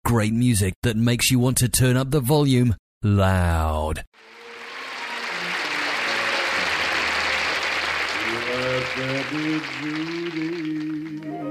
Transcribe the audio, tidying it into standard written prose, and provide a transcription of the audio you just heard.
great music that makes you want to turn up the volume loud. Let there be Judy.